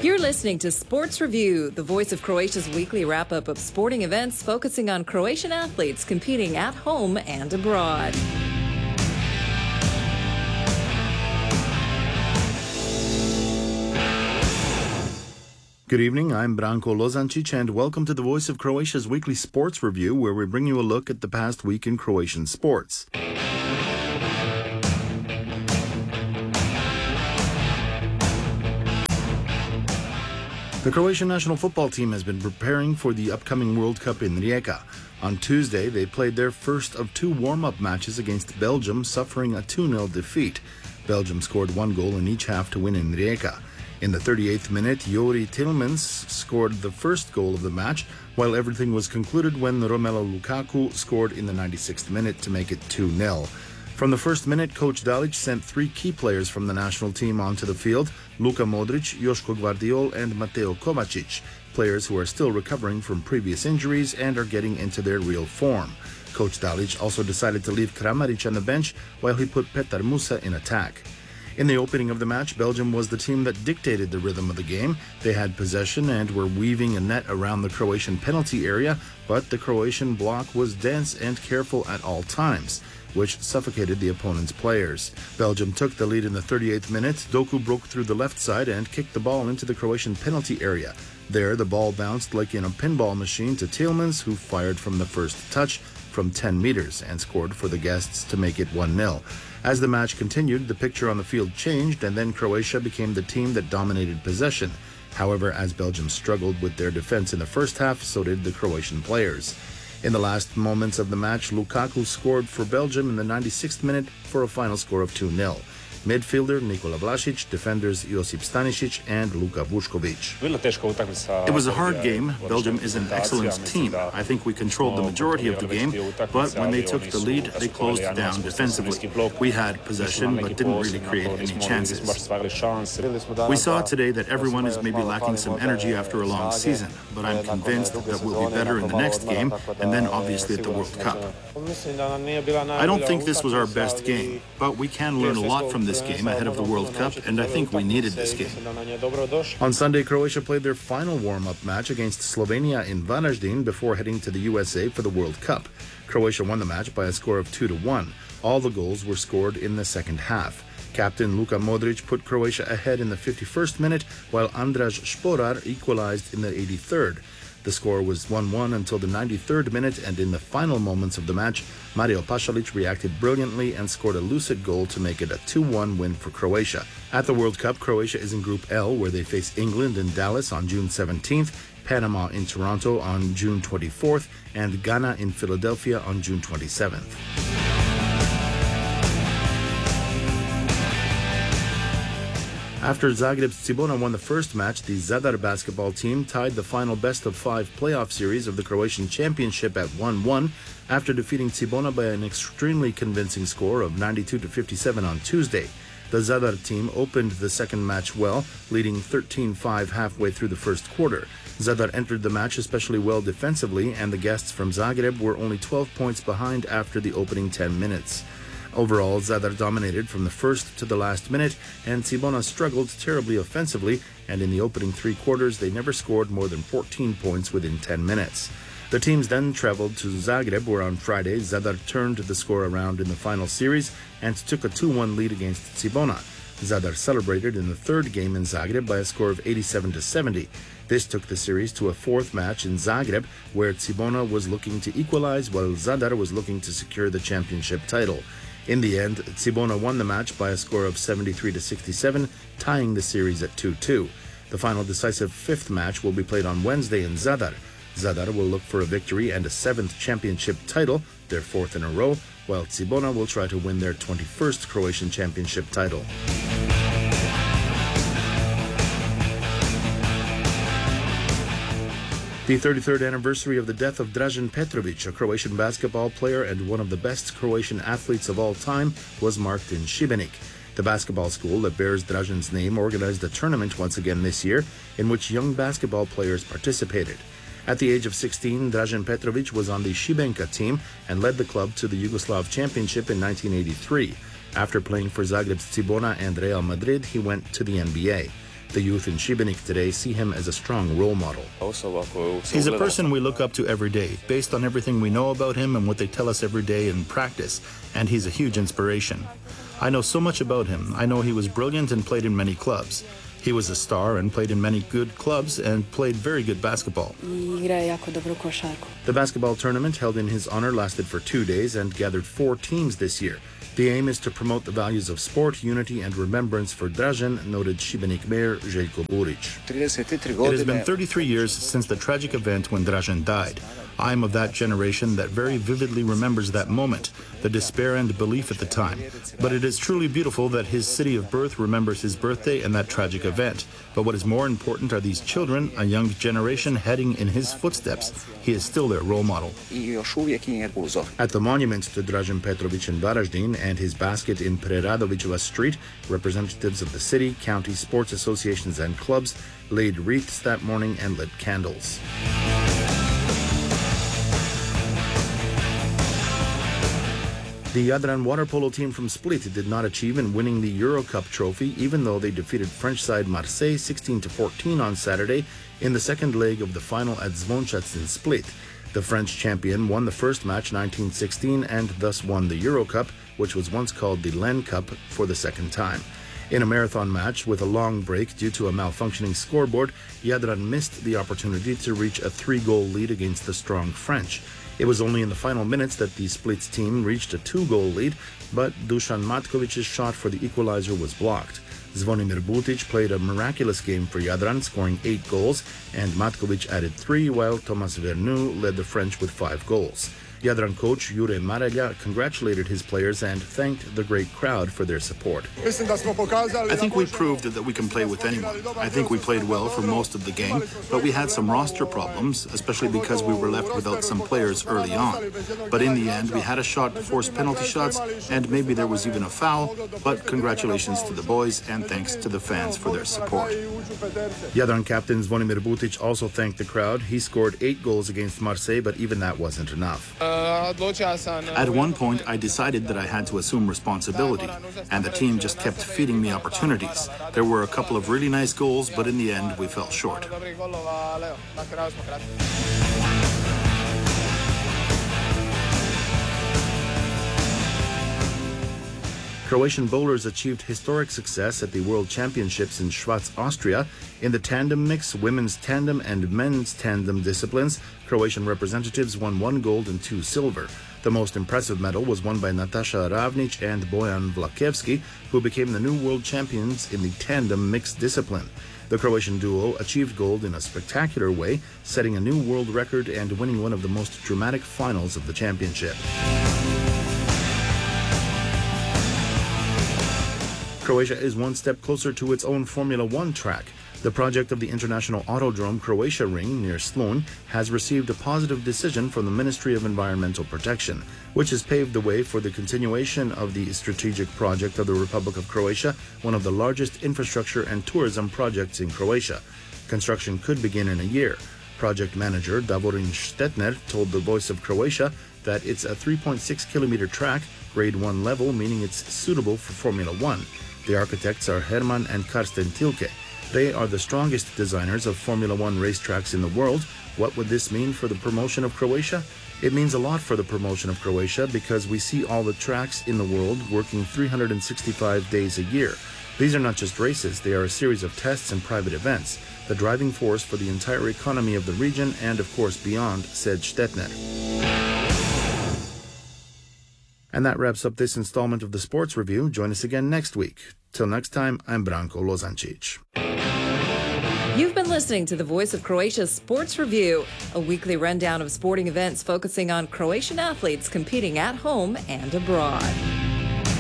You're listening to Sports Review, the voice of Croatia's weekly wrap-up of sporting events focusing on Croatian athletes competing at home and abroad. Good evening, I'm Branko Lozancic, and welcome to the Voice of Croatia's weekly sports review, where we bring you a look at the past week in Croatian sports. The Croatian national football team has been preparing for the upcoming World Cup in Rijeka. On Tuesday, they played their first of two warm-up matches against Belgium, suffering a 2-0 defeat. Belgium scored one goal in each half to win in Rijeka. In the 38th minute, Jori Tielemans scored the first goal of the match, while everything was concluded when Romelu Lukaku scored in the 96th minute to make it 2-0. From the first minute, Coach Dalic sent three key players from the national team onto the field: Luka Modric, Joško Gvardiol, and Mateo Kovacic, players who are still recovering from previous injuries and are getting into their real form. Coach Dalic also decided to leave Kramaric on the bench while he put Petar Musa in attack. In the opening of the match, Belgium was the team that dictated the rhythm of the game. They had possession and were weaving a net around the Croatian penalty area, but the Croatian block was dense and careful at all times, which suffocated the opponent's players. Belgium took the lead in the 38th minute. Doku broke through the left side and kicked the ball into the Croatian penalty area. There, the ball bounced like in a pinball machine to Tielemans, who fired from the first touch from 10 meters and scored for the guests to make it 1-0. As the match continued, the picture on the field changed, and then Croatia became the team that dominated possession. However, as Belgium struggled with their defense in the first half, so did the Croatian players. In the last moments of the match, Lukaku scored for Belgium in the 96th minute for a final score of 2-0. Midfielder Nikola Vlasic, defenders Josip Stanisic and Luka Vučković. It was a hard game. Belgium is an excellent team. I think we controlled the majority of the game, but when they took the lead, they closed down defensively. We had possession, but didn't really create any chances. We saw today that everyone is maybe lacking some energy after a long season, but I'm convinced that we'll be better in the next game, and then obviously at the World Cup. I don't think this was our best game, but we can learn a lot from this game ahead of the World Cup, and I think we needed this game. On Sunday, Croatia played their final warm-up match against Slovenia in Varaždin before heading to the USA for the World Cup. Croatia won the match by a score of 2-1. All the goals were scored in the second half. Captain Luka Modric put Croatia ahead in the 51st minute, while Andras Šporar equalized in the 83rd. The score was 1-1 until the 93rd minute, and in the final moments of the match, Mario Pasalic reacted brilliantly and scored a lucid goal to make it a 2-1 win for Croatia. At the World Cup, Croatia is in Group L, where they face England in Dallas on June 17th, Panama in Toronto on June 24th, and Ghana in Philadelphia on June 27th. After Zagreb's Cibona won the first match, the Zadar basketball team tied the final best-of-5 playoff series of the Croatian Championship at 1-1 after defeating Cibona by an extremely convincing score of 92-57 on Tuesday. The Zadar team opened the second match well, leading 13-5 halfway through the first quarter. Zadar entered the match especially well defensively, and the guests from Zagreb were only 12 points behind after the opening 10 minutes. Overall, Zadar dominated from the first to the last minute, and Cibona struggled terribly offensively, and in the opening three quarters, they never scored more than 14 points within 10 minutes. The teams then traveled to Zagreb, where on Friday, Zadar turned the score around in the final series and took a 2-1 lead against Cibona. Zadar celebrated in the third game in Zagreb by a score of 87-70. This took the series to a fourth match in Zagreb, where Cibona was looking to equalize, while Zadar was looking to secure the championship title. In the end, Cibona won the match by a score of 73-67, tying the series at 2-2. The final decisive fifth match will be played on Wednesday in Zadar. Zadar will look for a victory and a seventh championship title, their fourth in a row, while Cibona will try to win their 21st Croatian championship title. The 33rd anniversary of the death of Dražen Petrović, a Croatian basketball player and one of the best Croatian athletes of all time, was marked in Šibenik. The basketball school that bears Dražen's name organized a tournament once again this year in which young basketball players participated. At the age of 16, Dražen Petrović was on the Šibenka team and led the club to the Yugoslav Championship in 1983. After playing for Zagreb's Cibona and Real Madrid, he went to the NBA. The youth in Šibenik today see him as a strong role model. He's a person we look up to every day, based on everything we know about him and what they tell us every day in practice, and he's a huge inspiration. I know so much about him. I know he was brilliant and played in many clubs. He was a star and played in many good clubs and played very good basketball. The basketball tournament held in his honor lasted for 2 days and gathered 4 teams this year. The aim is to promote the values of sport, unity, and remembrance for Dražen, noted Šibenik Mayor Željko Burić. It has been 33 years since the tragic event when Dražen died. I am of that generation that very vividly remembers that moment, the despair and belief at the time. But it is truly beautiful that his city of birth remembers his birthday and that tragic event. But what is more important are these children, a young generation heading in his footsteps. He is still their role model. At the monument to Dražen Petrović in Varaždin and his basket in Preradovićeva Street, representatives of the city, county, sports associations and clubs laid wreaths that morning and lit candles. The Jadran water polo team from Split did not achieve in winning the Eurocup trophy, even though they defeated French side Marseille 16-14 on Saturday in the second leg of the final at Zvončac in Split. The French champion won the first match 1916 and thus won the Eurocup, which was once called the Len Cup, for the second time. In a marathon match with a long break due to a malfunctioning scoreboard, Jadran missed the opportunity to reach a 3-goal lead against the strong French. It was only in the final minutes that the Split's team reached a 2-goal lead, but Dusan Matkovic's shot for the equalizer was blocked. Zvonimir Butic played a miraculous game for Jadran, scoring 8 goals, and Matkovic added 3, while Thomas Vernu led the French with 5 goals. Jadran coach Jure Marelja congratulated his players and thanked the great crowd for their support. I think we proved that we can play with anyone. I think we played well for most of the game, but we had some roster problems, especially because we were left without some players early on. But in the end, we had a shot to force penalty shots, and maybe there was even a foul, but congratulations to the boys and thanks to the fans for their support. Jadran captain Zvonimir Butic also thanked the crowd. He scored 8 goals against Marseille, but even that wasn't enough. At one point, I decided that I had to assume responsibility, and the team just kept feeding me opportunities. There were a couple of really nice goals, but in the end, we fell short. Croatian bowlers achieved historic success at the World Championships in Schwaz, Austria. In the tandem mix, women's tandem and men's tandem disciplines, Croatian representatives won 1 gold and 2 silver. The most impressive medal was won by Natasha Ravnic and Bojan Vlakevski, who became the new world champions in the tandem mixed discipline. The Croatian duo achieved gold in a spectacular way, setting a new world record and winning one of the most dramatic finals of the championship. Croatia is one step closer to its own Formula One track. The project of the International Autodrome Croatia Ring near Slunj has received a positive decision from the Ministry of Environmental Protection, which has paved the way for the continuation of the strategic project of the Republic of Croatia, one of the largest infrastructure and tourism projects in Croatia. Construction could begin in a year. Project manager Davorin Štetner told the Voice of Croatia that it's a 3.6-kilometer track, grade 1 level, meaning it's suitable for Formula One. The architects are Herman and Karsten Tilke. They are the strongest designers of Formula One racetracks in the world. What would this mean for the promotion of Croatia? It means a lot for the promotion of Croatia because we see all the tracks in the world working 365 days a year. These are not just races, they are a series of tests and private events, the driving force for the entire economy of the region and, of course, beyond, said Štetner. And that wraps up this installment of the Sports Review. Join us again next week. Till next time, I'm Branko Lozancic. You've been listening to the Voice of Croatia's Sports Review, a weekly rundown of sporting events focusing on Croatian athletes competing at home and abroad.